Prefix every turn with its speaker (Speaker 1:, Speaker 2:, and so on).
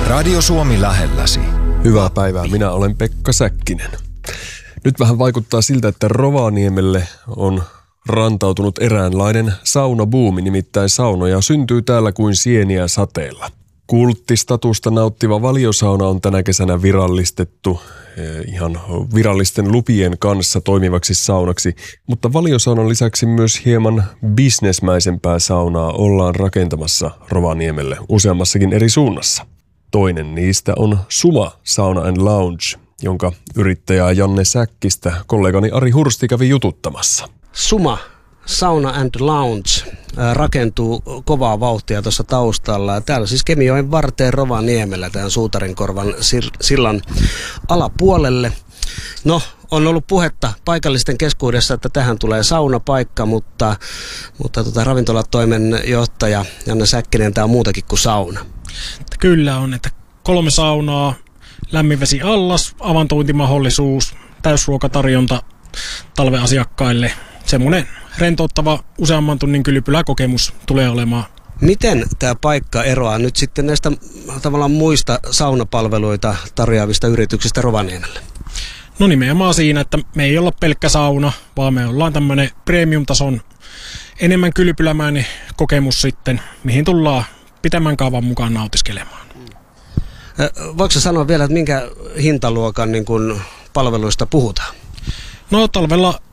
Speaker 1: Radio Suomi lähelläsi.
Speaker 2: Hyvää päivää, minä olen Pekka Säkkinen. Nyt vähän vaikuttaa siltä, että Rovaniemelle on rantautunut eräänlainen saunabuumi, nimittäin saunoja syntyy täällä kuin sieniä sateella. Kulttistatusta nauttiva valiosauna on tänä kesänä virallistettu ihan virallisten lupien kanssa toimivaksi saunaksi, mutta valiosaunan lisäksi myös hieman bisnesmäisempää saunaa ollaan rakentamassa Rovaniemelle useammassakin eri suunnassa. Toinen niistä on Suma Sauna and Lounge, jonka yrittäjää Janne Säkkistä kollegani Ari Hursti kävi jututtamassa.
Speaker 3: Suma Sauna and Lounge rakentuu kovaa vauhtia tuossa taustalla. Täällä siis Kemijoen varteen Rovaniemellä tämän Suutarinkorvan sillan alapuolelle. No, on ollut puhetta paikallisten keskuudessa, että tähän tulee saunapaikka, mutta ravintolatoimen johtaja Janne Säkkinen, tämä on muutakin kuin sauna.
Speaker 4: Kyllä on, että 3 saunaa, lämminvesi allas, avantointimahdollisuus, täysruokatarjonta talven asiakkaille. Semmoinen rentouttava useamman tunnin kylpyläkokemus tulee olemaan. Miten tämä paikka eroaa nyt sitten näistä tavallaan muista saunapalveluita tarjoavista yrityksistä Rovaniemelle? No nimenomaan siinä, että me ei olla pelkkä sauna, vaan me ollaan tämmöinen premium-tason enemmän kylpylämäinen kokemus sitten, mihin tullaan pitemmän kaavan mukaan nautiskelemaan.
Speaker 3: Voiko sä sanoa vielä, että minkä hintaluokan niin kun palveluista puhutaan?
Speaker 4: No talvella